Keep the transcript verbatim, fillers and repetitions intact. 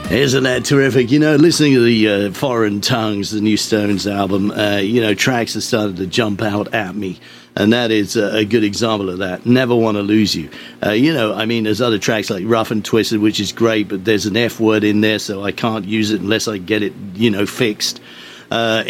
Isn't that terrific? You know, listening to the uh, Foreign Tongues, the new Stones album, uh, you know, tracks have started to jump out at me. And that is uh, a good example of that. Never Want to Lose You. Uh, you know, I mean, there's other tracks like Rough and Twisted, which is great, but there's an F word in there, so I can't use it unless I get it, you know, fixed. Uh,